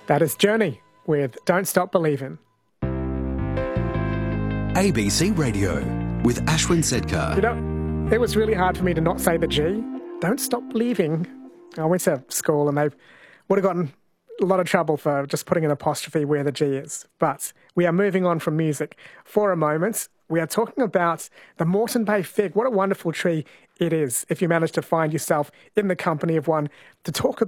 That is Journey with Don't Stop Believin'. ABC Radio with Ashwin Sedkar. You know, it was really hard for me to not say the G. Don't stop believing. I went to school and they would have gotten a lot of trouble for just putting an apostrophe where the G is. But we are moving on from music for a moment. We are talking about the Moreton Bay fig. What a wonderful tree it is if you manage to find yourself in the company of one to talk